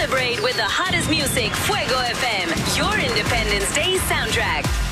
Celebrate with the hottest music. Fuego FM, your Independence Day soundtrack.